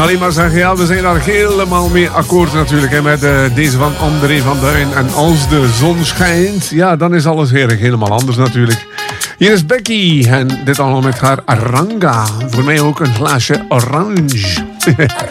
alleen maar zeggen, ja, we zijn daar helemaal mee akkoord natuurlijk. Hè, met deze van André van Duin. En als de zon schijnt, ja, dan is alles weer helemaal anders natuurlijk. Hier is Becky en dit allemaal met haar Aranga. Voor mij ook een glaasje orange.